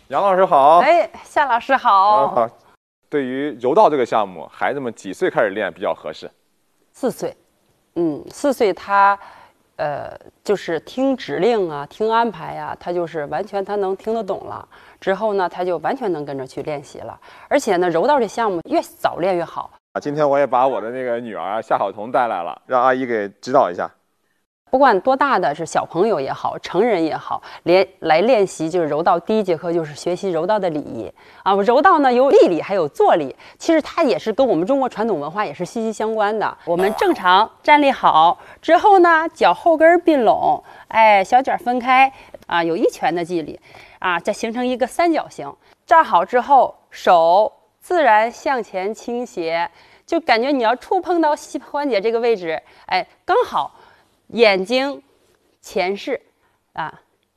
杨老师好。 哎，夏老师好。 好。对于柔道这个项目，孩子们几岁开始练比较合适 ？4岁。4岁他，就是听指令啊，听安排呀，他就是完全他能听得懂了。之后呢，他就完全能跟着去练习了。而且呢，柔道这项目越早练越好。 今天我也把我的那个女儿夏晓彤带来了，让阿姨给指导一下。 不管多大的是小朋友也好，成人也好，来练习就是柔道。第一节课就是学习柔道的礼仪啊。柔道呢有立礼还有坐礼，其实它也是跟我们中国传统文化也是息息相关的。我们正常站立好之后呢，脚后跟并拢，哎，小脚分开啊，有1拳的距离啊，再形成一个三角形。站好之后，手自然向前倾斜，就感觉你要触碰到膝关节这个位置，哎，刚好。眼睛前视啊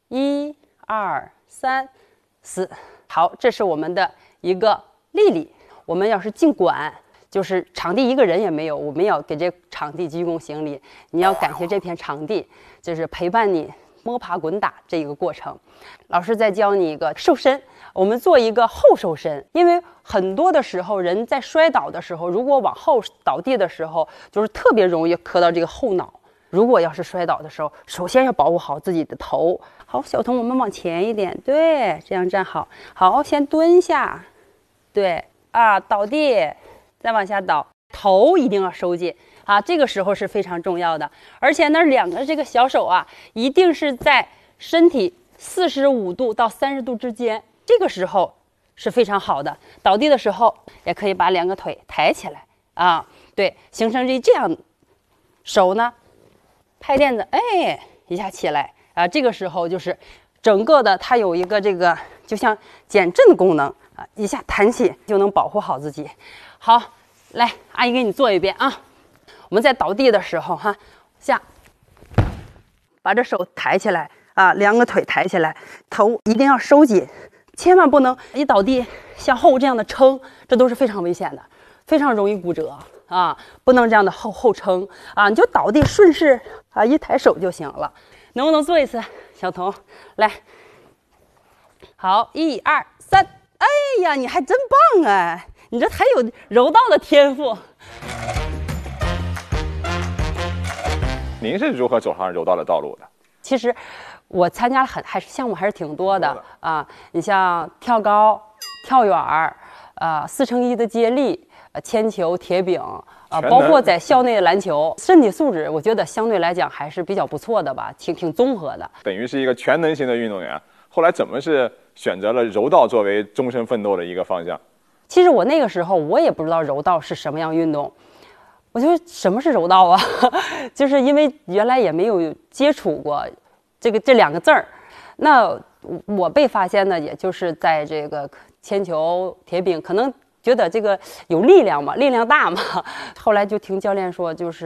，1、2、3、4，好，这是我们的一个立礼。我们要是尽管，就是场地一个人也没有，我们要给这场地鞠躬行礼。你要感谢这片场地，就是陪伴你摸爬滚打这一个过程。老师再教你一个瘦身，我们做一个后瘦身，因为很多的时候人在摔倒的时候，如果往后倒地的时候，就是特别容易磕到这个后脑。如果要是摔倒的时候，首先要保护好自己的头。好，小童，我们往前一点，对，这样站好。好，先蹲下，对啊，倒地，再往下倒，头一定要收紧啊，这个时候是非常重要的。而且呢，两个这个小手啊，一定是在身体45度到30度之间，这个时候是非常好的。倒地的时候也可以把2个腿抬起来啊，对，形成这样，手呢。拍垫子，哎，一下起来啊！这个时候就是整个的，它有一个这个就像减震的功能啊，一下弹起就能保护好自己。好，来，阿姨给你做一遍啊。我们在倒地的时候哈，下，把这手抬起来啊，2个腿抬起来，头一定要收紧，千万不能一倒地向后这样的撑，这都是非常危险的，非常容易骨折。啊，不能这样的后撑啊！你就倒地顺势啊，一抬手就行了。能不能做一次，小童？来，好，1、2、3。哎呀，你还真棒哎！你这还有柔道的天赋。 您是如何走上柔道的道路的？ 其实我参加了项目还是挺多的啊。你像跳高、跳远4×1的接力。铅球、铁饼包括在校内的篮球，身体素质我觉得相对来讲还是比较不错的吧，挺综合的， 等于是一个全能型的运动员。后来怎么是选择了柔道作为终身奋斗的一个方向？ 其实我那个时候我也不知道柔道是什么样运动，我就什么是柔道啊？就是因为原来也没有接触过这2个字儿。那我被发现呢，也就是在这个铅球、铁饼可能。觉得这个有力量嘛，力量大嘛，后来就听教练说，就是